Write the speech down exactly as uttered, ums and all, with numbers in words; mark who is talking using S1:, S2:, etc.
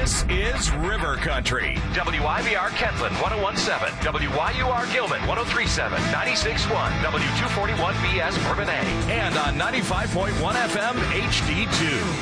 S1: This is River Country.
S2: W I B R Kentland one oh one point seven, W Y U R Gilman one oh three point seven, ninety-six point one, W two forty-one B S Bourbonnais.
S1: And on ninety-five point one F M H D two.